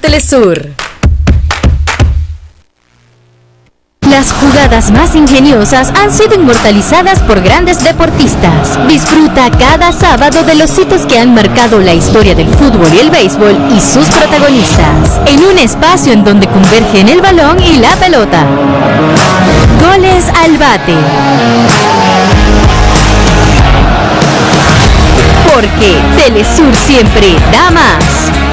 Telesur. Las jugadas más ingeniosas han sido inmortalizadas por grandes deportistas. Disfruta cada sábado de los hitos que han marcado la historia del fútbol y el béisbol y sus protagonistas, en un espacio en donde convergen el balón y la pelota. Goles al bate. Porque Telesur siempre da más.